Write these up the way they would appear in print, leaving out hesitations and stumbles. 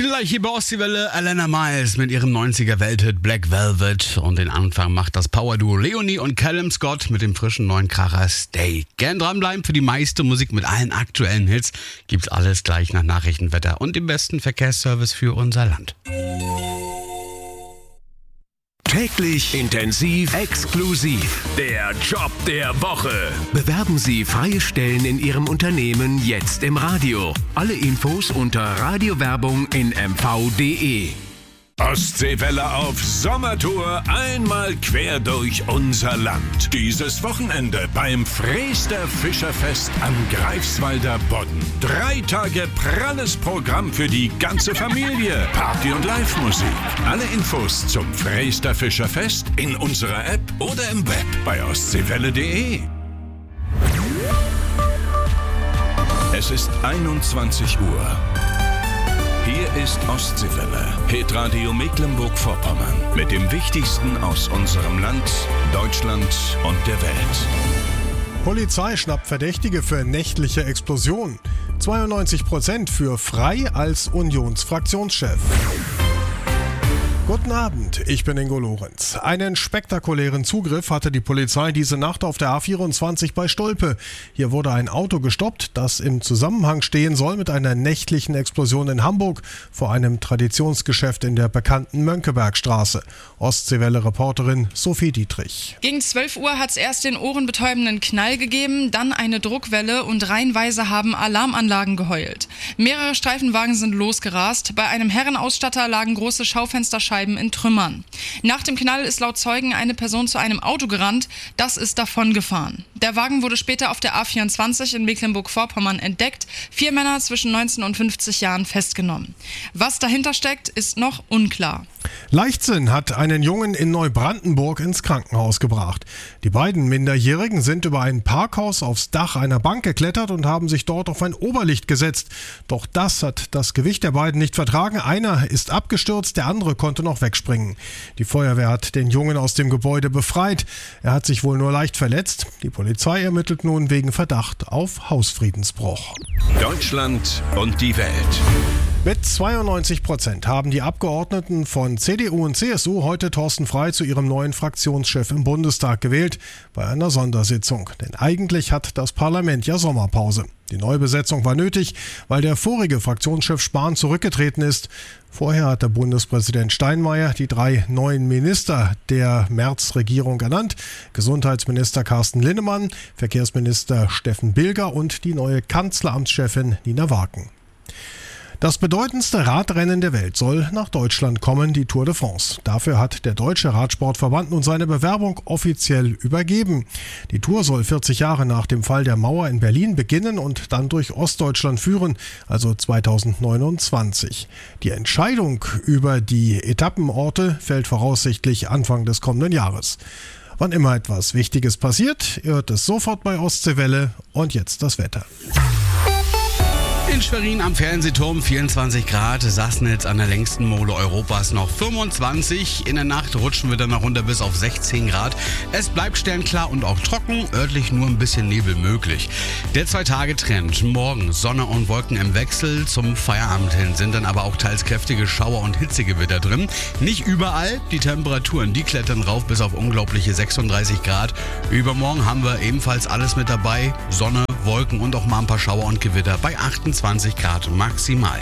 Gleich hier bei Ostseewelle, Alana Miles mit ihrem 90er-Welthit Black Velvet. Und den Anfang macht das Power-Duo Leonie und Callum Scott mit dem frischen neuen Kracher Stay. Gern dranbleiben für die meiste Musik mit allen aktuellen Hits. Gibt's alles gleich nach Nachrichtenwetter und dem besten Verkehrsservice für unser Land. Täglich, intensiv, exklusiv. Der Job der Woche. Bewerben Sie freie Stellen in Ihrem Unternehmen jetzt im Radio. Alle Infos unter Radiowerbung in mv.de. Ostseewelle auf Sommertour, einmal quer durch unser Land. Dieses Wochenende beim Freester Fischerfest am Greifswalder Bodden. 3 Tage pralles Programm für die ganze Familie. Party und Live-Musik. Alle Infos zum Freester Fischerfest in unserer App oder im Web bei ostseewelle.de. Es ist 21 Uhr. Hier ist Ostseewelle, Hitradio Mecklenburg-Vorpommern. Mit dem Wichtigsten aus unserem Land, Deutschland und der Welt. Polizei schnappt Verdächtige für nächtliche Explosion. 92% für Frei als Unionsfraktionschef. Guten Abend, ich bin Ingo Lorenz. Einen spektakulären Zugriff hatte die Polizei diese Nacht auf der A24 bei Stolpe. Hier wurde ein Auto gestoppt, das im Zusammenhang stehen soll mit einer nächtlichen Explosion in Hamburg vor einem Traditionsgeschäft in der bekannten Mönckebergstraße. Ostseewelle-Reporterin Sophie Dietrich. Gegen 12 Uhr hat es erst den ohrenbetäubenden Knall gegeben, dann eine Druckwelle und reihenweise haben Alarmanlagen geheult. Mehrere Streifenwagen sind losgerast. Bei einem Herrenausstatter lagen große Schaufensterscheiben in Trümmern. Nach dem Knall ist laut Zeugen eine Person zu einem Auto gerannt, das ist davongefahren. Der Wagen wurde später auf der A24 in Mecklenburg-Vorpommern entdeckt, 4 Männer zwischen 19 und 50 Jahren festgenommen. Was dahinter steckt, ist noch unklar. Leichtsinn hat einen Jungen in Neubrandenburg ins Krankenhaus gebracht. Die beiden Minderjährigen sind über ein Parkhaus aufs Dach einer Bank geklettert und haben sich dort auf ein Oberlicht gesetzt. Doch das hat das Gewicht der beiden nicht vertragen. Einer ist abgestürzt, der andere konnte noch wegspringen. Die Feuerwehr hat den Jungen aus dem Gebäude befreit. Er hat sich wohl nur leicht verletzt. Die Polizei ermittelt nun wegen Verdacht auf Hausfriedensbruch. Deutschland und die Welt. Mit 92% haben die Abgeordneten von CDU und CSU heute Thorsten Frey zu ihrem neuen Fraktionschef im Bundestag gewählt, bei einer Sondersitzung. Denn eigentlich hat das Parlament ja Sommerpause. Die Neubesetzung war nötig, weil der vorige Fraktionschef Spahn zurückgetreten ist. Vorher hat der Bundespräsident Steinmeier die 3 neuen Minister der Merz-Regierung ernannt. Gesundheitsminister Carsten Linnemann, Verkehrsminister Steffen Bilger und die neue Kanzleramtschefin Nina Waken. Das bedeutendste Radrennen der Welt soll nach Deutschland kommen, die Tour de France. Dafür hat der Deutsche Radsportverband nun seine Bewerbung offiziell übergeben. Die Tour soll 40 Jahre nach dem Fall der Mauer in Berlin beginnen und dann durch Ostdeutschland führen, also 2029. Die Entscheidung über die Etappenorte fällt voraussichtlich Anfang des kommenden Jahres. Wann immer etwas Wichtiges passiert, ihr hört es sofort bei Ostseewelle. Und jetzt das Wetter. In Schwerin am Fernsehturm 24 Grad, Sassnitz an der längsten Mole Europas noch 25. In der Nacht rutschen wir dann noch runter bis auf 16 Grad. Es bleibt sternklar und auch trocken, örtlich nur ein bisschen Nebel möglich. Der 2-Tage-Trend, morgen Sonne und Wolken im Wechsel, zum Feierabend hin sind dann aber auch teils kräftige Schauer und Hitzegewitter drin. Nicht überall, die Temperaturen, die klettern rauf bis auf unglaubliche 36 Grad. Übermorgen haben wir ebenfalls alles mit dabei, Sonne, Wolken und auch mal ein paar Schauer und Gewitter bei 28 Grad maximal.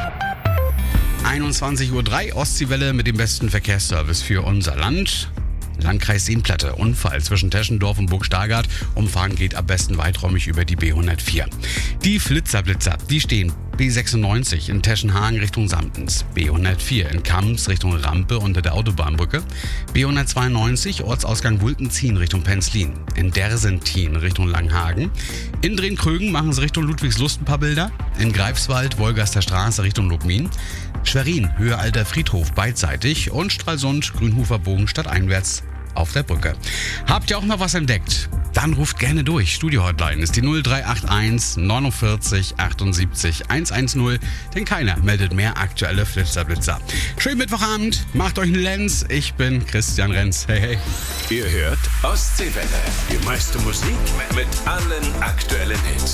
21:03 Uhr, Ostseewelle mit dem besten Verkehrsservice für unser Land. Landkreis Seenplatte, Unfall zwischen Teschendorf und Burg-Stargard. Umfahren geht am besten weiträumig über die B104. Die Flitzer, die stehen B96 in Teschenhagen Richtung Samtens, B104 in Kamms Richtung Rampe unter der Autobahnbrücke, B192 Ortsausgang Wultenzien Richtung Penzlin, in Dersentin Richtung Langhagen, in Drehkrögen machen sie Richtung Ludwigslust ein paar Bilder, in Greifswald Wolgaster Straße Richtung Lubmin, Schwerin Höhe Alter Friedhof beidseitig und Stralsund Grünhofer Bogen stadteinwärts auf der Brücke. Habt ihr auch noch was entdeckt? Dann ruft gerne durch. Studio-Hotline ist die 0381 49 78 110, denn keiner meldet mehr aktuelle Flitzer. Schönen Mittwochabend, macht euch einen Lenz. Ich bin Christian Renz. Hey, hey. Ihr hört Ostseewelle. Die meiste Musik mit allen aktuellen Hits.